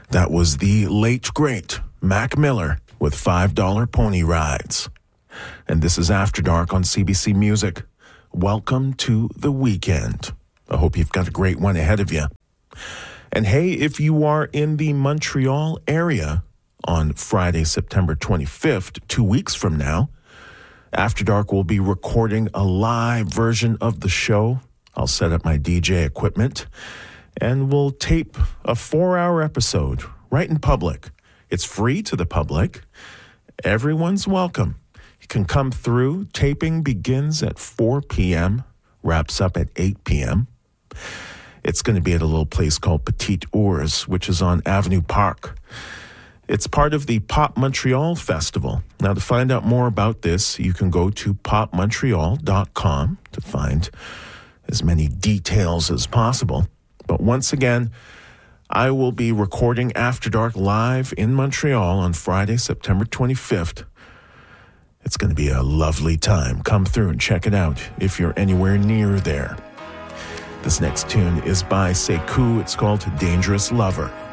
That was the late, great Mac Miller with $5 Pony Rides. And this is After Dark on CBC Music. Welcome to the weekend. I hope you've got a great one ahead of you. And hey, if you are in the Montreal area on Friday, September 25th, 2 weeks from now, After Dark will be recording a live version of the show. I'll set up my DJ equipment, and we'll tape a 4-hour episode right in public. It's free to the public. Everyone's welcome. You can come through. Taping begins at 4 p.m., wraps up at 8 p.m. It's going to be at a little place called Petite Ours, which is on Avenue Park. It's part of the Pop Montreal Festival. Now, to find out more about this, you can go to popmontreal.com to find as many details as possible. But once again, I will be recording After Dark live in Montreal on Friday, September 25th. It's going to be a lovely time. Come through and check it out if you're anywhere near there. This next tune is by Sekou. It's called Dangerous Lover.